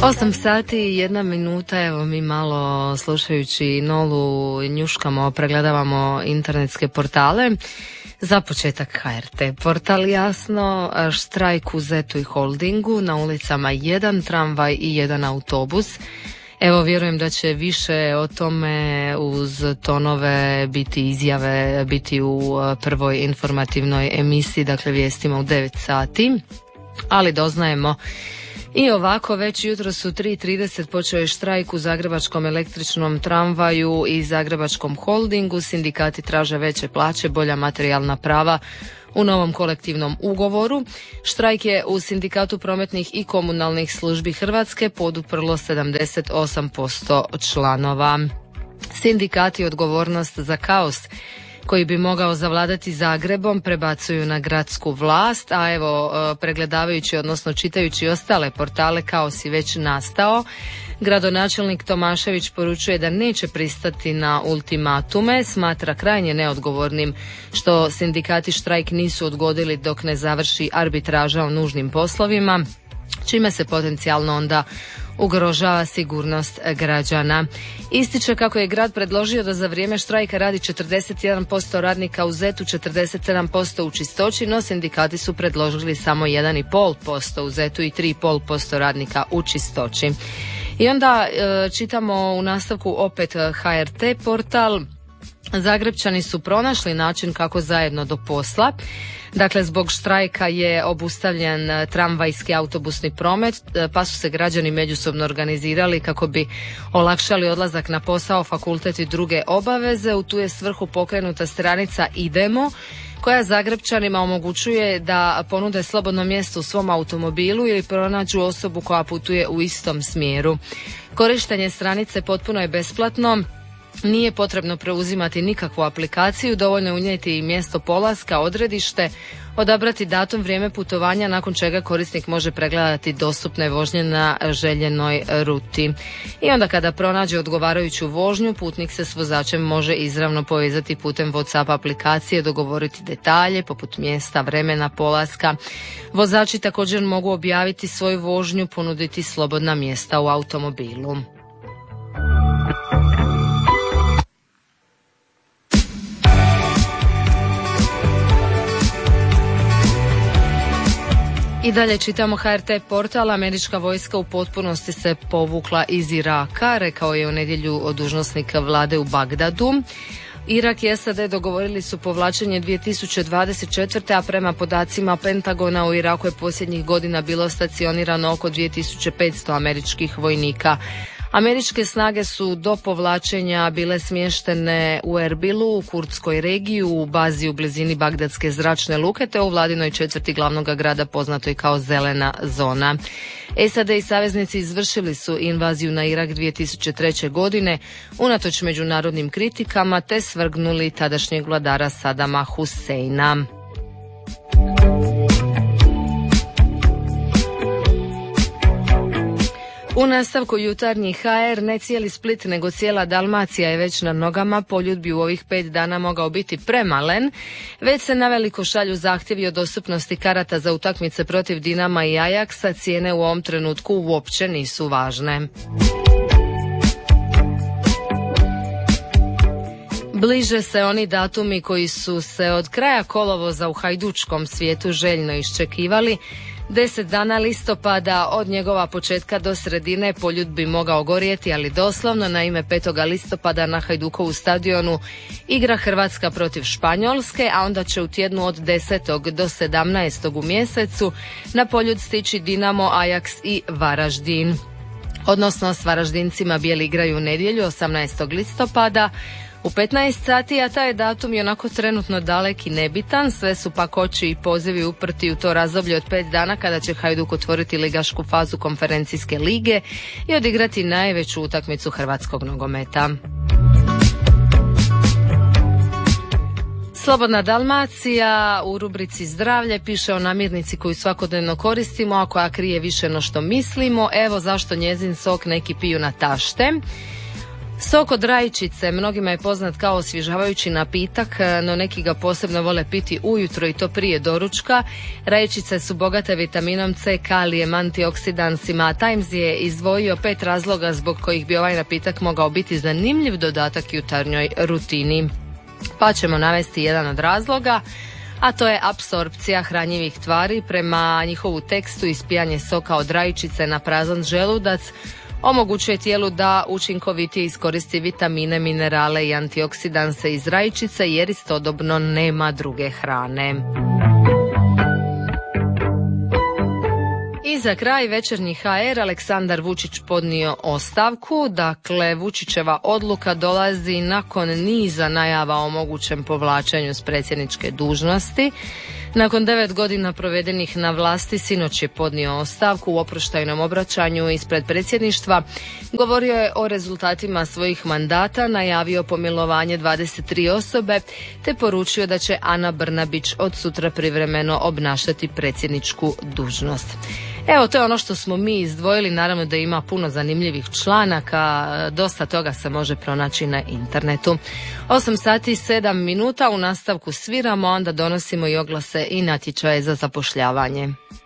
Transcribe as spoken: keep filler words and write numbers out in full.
Osam sati i jedna minuta, evo mi malo slušajući Nolu njuškamo, pregledavamo internetske portale. Za početak H R T portal, jasno, štrajk u Zetu i Holdingu, na ulicama jedan tramvaj i jedan autobus. Evo, vjerujem da će više o tome uz tonove biti izjave, biti u prvoj informativnoj emisiji, dakle vijestima u devet sati, ali doznajemo i ovako, već jutros u tri i trideset počeo je štrajk u Zagrebačkom električnom tramvaju i Zagrebačkom holdingu. Sindikati traže veće plaće, bolja materijalna prava u novom kolektivnom ugovoru. Štrajk je u Sindikatu prometnih i komunalnih službi Hrvatske poduprlo sedamdeset osam posto članova. Sindikati odgovornost za kaos koji bi mogao zavladati Zagrebom prebacuju na gradsku vlast, a evo, pregledavajući, odnosno čitajući ostale portale, kaos je već nastao. Gradonačelnik Tomašević poručuje da neće pristati na ultimatume, smatra krajnje neodgovornim što sindikati štrajk nisu odgodili dok ne završi arbitraža o nužnim poslovima, čime se potencijalno onda ugrožava sigurnost građana. Ističe kako je grad predložio da za vrijeme štrajka radi četrdeset jedan posto radnika u Zetu, četrdeset sedam posto u Čistoći, no sindikati su predložili samo jedan i pol posto u Zetu i tri i pol posto radnika u Čistoći. I onda e, čitamo u nastavku opet H R T portal. Zagrepčani su pronašli način kako zajedno do posla. Dakle, zbog štrajka je obustavljen tramvajski autobusni promet, pa su se građani međusobno organizirali kako bi olakšali odlazak na posao, fakultet i druge obaveze. U tu je svrhu pokrenuta stranica Idemo, koja Zagrepčanima omogućuje da ponude slobodno mjesto u svom automobilu ili pronađu osobu koja putuje u istom smjeru. Korištenje stranice potpuno je besplatno. Nije potrebno preuzimati nikakvu aplikaciju, dovoljno je unijeti mjesto polaska, odredište, odabrati datum, vrijeme putovanja, nakon čega korisnik može pregledati dostupne vožnje na željenoj ruti. I onda kada pronađe odgovarajuću vožnju, putnik se s vozačem može izravno povezati putem WhatsApp aplikacije, dogovoriti detalje poput mjesta, vremena polaska. Vozači također mogu objaviti svoju vožnju, ponuditi slobodna mjesta u automobilu. I dalje čitamo H R T portal. Američka vojska u potpunosti se povukla iz Iraka, rekao je u nedjelju dužnosnik vlade u Bagdadu. Irak i S A D dogovorili su povlačenje dvije tisuće dvadeset četvrte. a prema podacima Pentagona u Iraku je posljednjih godina bilo stacionirano oko dvije tisuće petsto američkih vojnika. Američke snage su do povlačenja bile smještene u Erbilu, u kurdskoj regiji, u bazi u blizini Bagdadske zračne luke, te u vladinoj četvrti glavnog grada poznatoj kao Zelena zona. S A D i saveznici izvršili su invaziju na Irak dvije tisuće treće. godine, unatoč međunarodnim kritikama, te svrgnuli tadašnjeg vladara Sadama Huseina. U nastavku jutarnji H R, ne cijeli Split nego cijela Dalmacija je već na nogama. Poljud bi u ovih pet dana mogao biti premalen. Već se naveliko šalju zahtjevi o dostupnosti karata za utakmice protiv Dinama i Ajaxa. Cijene u ovom trenutku uopće nisu važne. Bliže se oni datumi koji su se od kraja kolovoza u hajdučkom svijetu željno iščekivali. Deset dana listopada od njegova početka do sredine Poljud bi mogao gorjeti, ali doslovno. Naime, petoga listopada na Hajdukovu stadionu igra Hrvatska protiv Španjolske, a onda će u tjednu od desetog do sedamnaestog u mjesecu na Poljud stići Dinamo, Ajax i Varaždin. Odnosno s Varaždincima bijeli igraju u nedjelju osamnaestog listopada u petnaest sati, a taj je datum je onako trenutno dalek i nebitan. Sve su pak oči i pozivi uprti u to razdoblje od pet dana kada će Hajduk otvoriti ligašku fazu konferencijske lige i odigrati najveću utakmicu hrvatskog nogometa. Slobodna Dalmacija u rubrici Zdravlje piše o namirnici koju svakodnevno koristimo, a koja krije više no što mislimo. Evo zašto njezin sok neki piju na tašte. Sok od rajčice mnogima je poznat kao osvježavajući napitak, no neki ga posebno vole piti ujutro i to prije doručka. Rajčice su bogate vitaminom C, kalijem, antioksidansima, a Times je izdvojio pet razloga zbog kojih bi ovaj napitak mogao biti zanimljiv dodatak jutarnjoj rutini. Pa ćemo navesti jedan od razloga, a to je apsorpcija hranjivih tvari. Prema njihovu tekstu ispijanje soka od rajčice na prazan želudac omogućuje tijelu da učinkovitije iskoristi vitamine, minerale i antioksidanse iz rajčice jer istodobno nema druge hrane. I za kraj Večernji ha er, Aleksandar Vučić podnio ostavku. Dakle, Vučićeva odluka dolazi nakon niza najava o mogućem povlačenju s predsjedničke dužnosti. Nakon devet godina provedenih na vlasti, sinoć je podnio ostavku. U oproštajnom obraćanju ispred predsjedništva govorio je o rezultatima svojih mandata, najavio pomilovanje dvadeset tri osobe te poručio da će Ana Brnabić od sutra privremeno obnašati predsjedničku dužnost. Evo, to je ono što smo mi izdvojili, naravno da ima puno zanimljivih članaka, dosta toga se može pronaći na internetu. osam sati i sedam minuta, u nastavku sviramo, onda donosimo i oglase i natječaje za zapošljavanje.